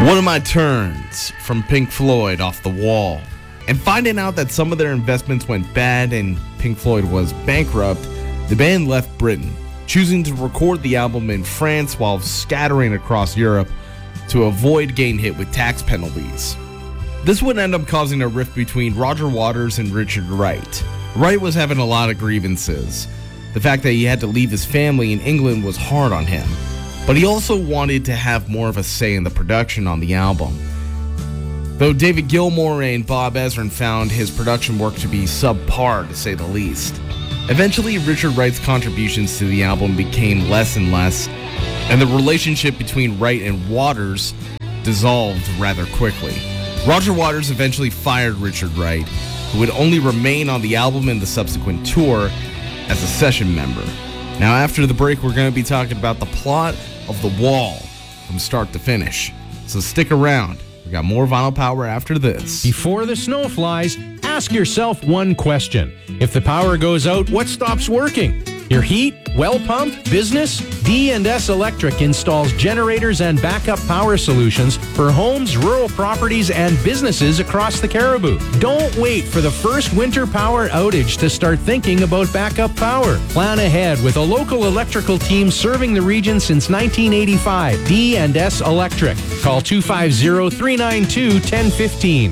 One of my turns from Pink Floyd off The Wall. And finding out that some of their investments went bad and Pink Floyd was bankrupt, the band left Britain, choosing to record the album in France while scattering across Europe to avoid getting hit with tax penalties. This would end up causing a rift between Roger Waters and Richard Wright. Wright was having a lot of grievances. The fact that he had to leave his family in England was hard on him, but he also wanted to have more of a say in the production on the album. Though David Gilmour and Bob Ezrin found his production work to be subpar, to say the least. Eventually, Richard Wright's contributions to the album became less and less, and the relationship between Wright and Waters dissolved rather quickly. Roger Waters eventually fired Richard Wright, who would only remain on the album and the subsequent tour as a session member. Now, after the break, we're going to be talking about the plot of The Wall from start to finish. So stick around. We got more Vinyl Power after this. Before the snow flies, ask yourself one question. If the power goes out, what stops working? Your heat, well pump, business? D&S Electric installs generators and backup power solutions for homes, rural properties, and businesses across the Cariboo. Don't wait for the first winter power outage to start thinking about backup power. Plan ahead with a local electrical team serving the region since 1985. D&S Electric. Call 250-392-1015.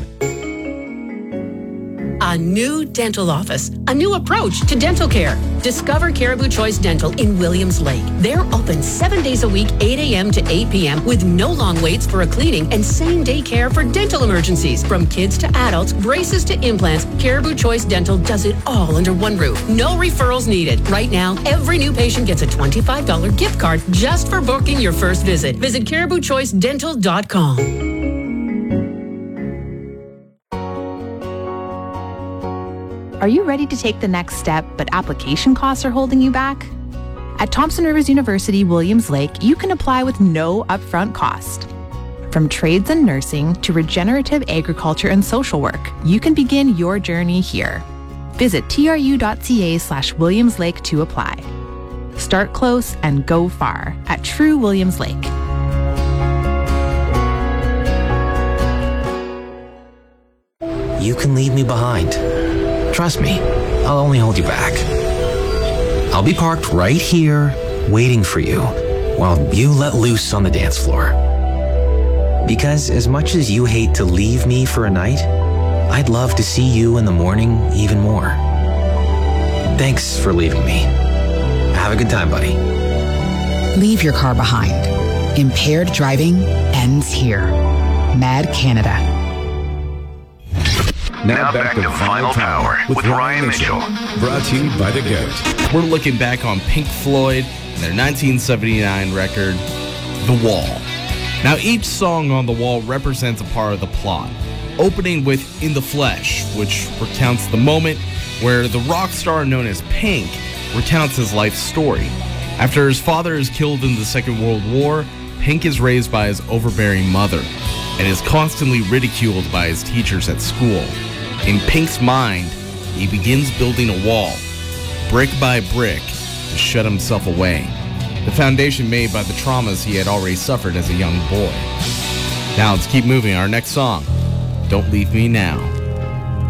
A new dental office, a new approach to dental care. Discover Caribou Choice Dental in Williams Lake. They're open 7 days a week, 8 a.m. to 8 p.m. with no long waits for a cleaning and same-day care for dental emergencies. From kids to adults, braces to implants, Caribou Choice Dental does it all under one roof. No referrals needed. Right now, every new patient gets a $25 gift card just for booking your first visit. Visit CaribouChoiceDental.com. Are you ready to take the next step, but application costs are holding you back? At Thompson Rivers University, Williams Lake, you can apply with no upfront cost. From trades and nursing to regenerative agriculture and social work, you can begin your journey here. Visit tru.ca/Williams Lake to apply. Start close and go far at True Williams Lake. You can leave me behind. Trust me, I'll only hold you back. I'll be parked right here, waiting for you, while you let loose on the dance floor. Because as much as you hate to leave me for a night, I'd love to see you in the morning even more. Thanks for leaving me. Have a good time, buddy. Leave your car behind. Impaired driving ends here. Mad Canada. Now back to Vinyl Power with Ryan Mitchell. Brought to you by The Goat. We're looking back on Pink Floyd and their 1979 record, The Wall. Now, each song on The Wall represents a part of the plot, opening with In the Flesh, which recounts the moment where the rock star known as Pink recounts his life story. After his father is killed in the Second World War, Pink is raised by his overbearing mother and is constantly ridiculed by his teachers at school. In Pink's mind, he begins building a wall, brick by brick, to shut himself away. The foundation made by the traumas he had already suffered as a young boy. Now let's keep moving. Our next song, Don't Leave Me Now.